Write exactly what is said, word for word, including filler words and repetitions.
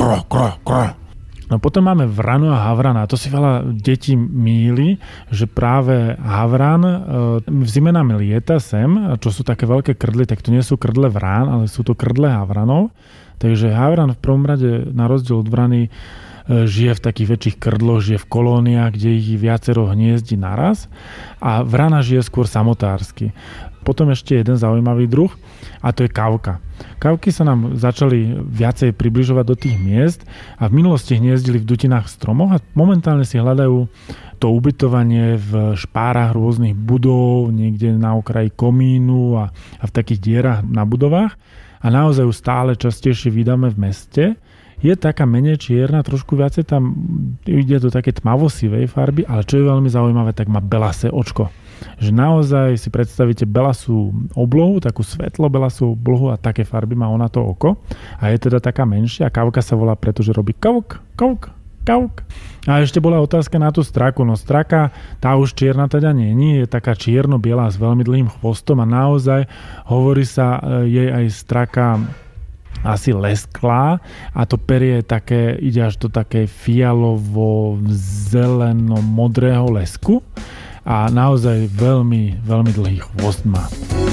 kro, kro, kro. No potom máme vranu a havrana. To si veľa detí mýli, že práve havran v zime nám lieta sem, čo sú také veľké krdly, tak to nie sú krdle vrán, ale sú to krdle havranov. Takže havran v prvom rade na rozdiel od vrany žije v takých väčších krdloch, žije v kolóniách, kde ich viacero hniezdi naraz a vrana žije skôr samotársky. Potom ešte jeden zaujímavý druh a to je kavka. Kavky sa nám začali viacej približovať do tých miest a v minulosti hniezdili v dutinách stromoch a momentálne si hľadajú to ubytovanie v špárach rôznych budov, niekde na okraji komínu a, a v takých dierach na budovách a naozaj ju stále častejšie vydáme v meste. Je taká menej čierna, trošku viacej tam ide do také tmavosivej farby, ale čo je veľmi zaujímavé, tak má belasé očko. Že naozaj si predstavíte belasú oblohu, takú svetlo belasú oblohu a také farby má ona to oko. A je teda taká menšia. Kavka sa volá, pretože robí kauk, kauk, kauk. A ešte bola otázka na tú straku. No straka, tá už čierna teda nie, je taká čierno-biela s veľmi dlhým chvostom a naozaj hovorí sa jej aj straka asi lesklá a to perie také, ide až do takej fialovo-zeleno-modrého lesku a naozaj veľmi, veľmi dlhý chvost má.